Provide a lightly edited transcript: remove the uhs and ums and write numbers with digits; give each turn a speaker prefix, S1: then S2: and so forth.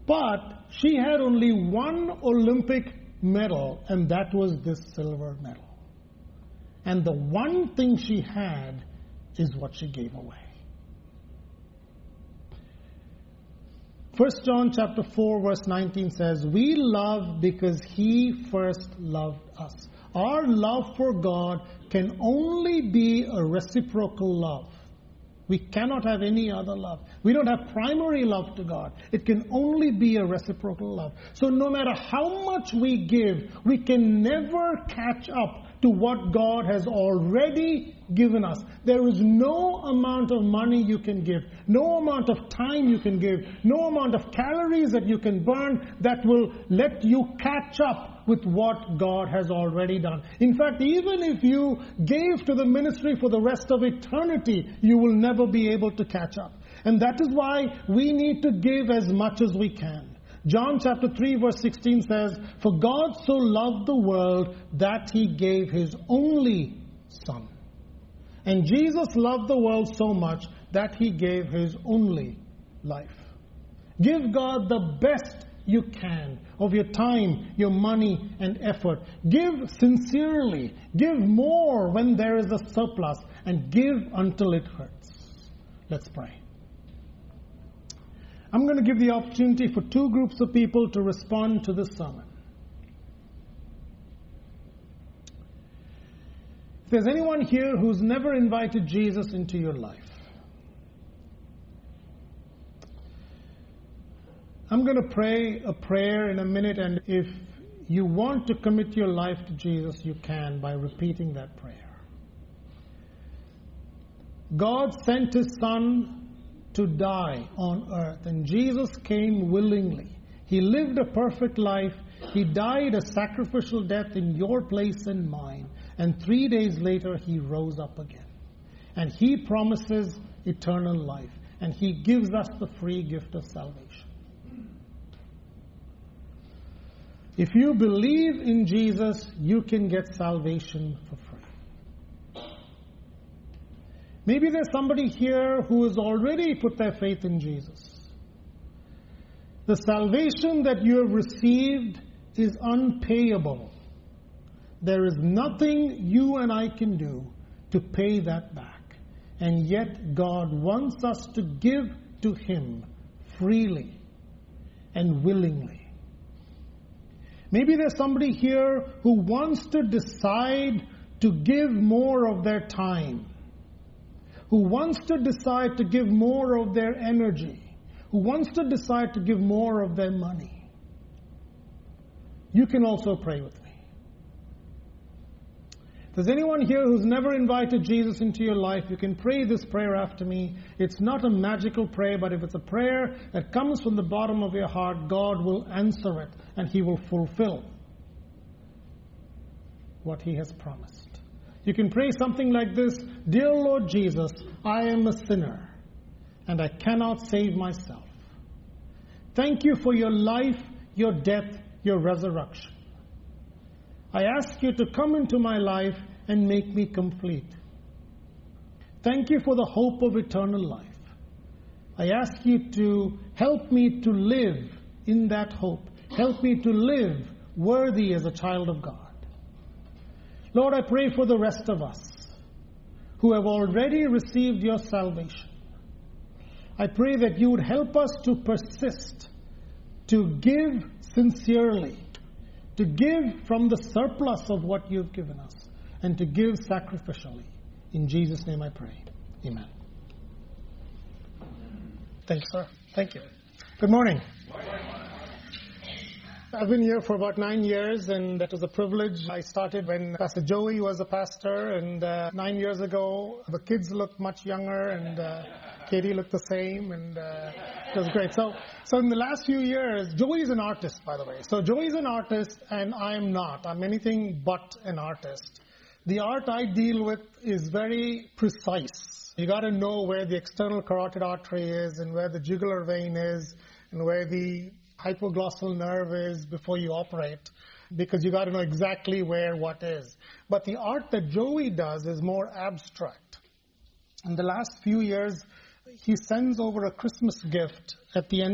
S1: But she had only one Olympic medal, and that was this silver medal. And the one thing she had is what she gave away. 1 John chapter 4 verse 19 says, "We love because He first loved us." Our love for God can only be a reciprocal love. We cannot have any other love. We don't have primary love to God. It can only be a reciprocal love. So no matter how much we give, we can never catch up to what God has already given us. There is no amount of money you can give, no amount of time you can give, no amount of calories that you can burn that will let you catch up with what God has already done. In fact, even if you gave to the ministry for the rest of eternity, you will never be able to catch up. And that is why we need to give as much as we can. John chapter 3 verse 16 says, "For God so loved the world that He gave His only Son." And Jesus loved the world so much that He gave His only life. Give God the best you can of your time, your money, and effort. Give sincerely. Give more when there is a surplus. And give until it hurts. Let's pray. I'm going to give the opportunity for two groups of people to respond to this sermon. If there's anyone here who's never invited Jesus into your life, I'm going to pray a prayer in a minute, and if you want to commit your life to Jesus, you can by repeating that prayer. God sent His Son to die on earth, and Jesus came willingly. He lived a perfect life. He died a sacrificial death in your place and mine, and 3 days later He rose up again. And He promises eternal life, and He gives us the free gift of salvation. If you believe in Jesus, you can get salvation for free. Maybe there's somebody here who has already put their faith in Jesus. The salvation that you have received is unpayable. There is nothing you and I can do to pay that back. And yet God wants us to give to Him freely and willingly. Maybe there's somebody here who wants to decide to give more of their time, who wants to decide to give more of their energy, who wants to decide to give more of their money. You can also pray with me. If there's anyone here who's never invited Jesus into your life, you can pray this prayer after me. It's not a magical prayer, but if it's a prayer that comes from the bottom of your heart, God will answer it and He will fulfill what He has promised. You can pray something like this: Dear Lord Jesus, I am a sinner and I cannot save myself. Thank you for your life, your death, your resurrection. I ask you to come into my life and make me complete. Thank you for the hope of eternal life. I ask you to help me to live in that hope. Help me to live worthy as a child of God. Lord, I pray for the rest of us who have already received your salvation. I pray that you would help us to persist, to give sincerely, to give from the surplus of what you've given us, and to give sacrificially. In Jesus' name I pray. Amen. Thank you, sir. Thank you. Good morning. I've been here for about 9 years, and that was a privilege. I started when Pastor Joey was a pastor, and 9 years ago, the kids looked much younger, and Katie looked the same, and it was great. So in the last few years, Joey's an artist, by the way. So Joey's an artist, and I am not. I'm anything but an artist. The art I deal with is very precise. You got to know where the external carotid artery is, and where the jugular vein is, and where the hypoglossal nerve is before you operate, because you got to know exactly where what is. But the art that Joey does is more abstract. In the last few years, he sends over a Christmas gift at the end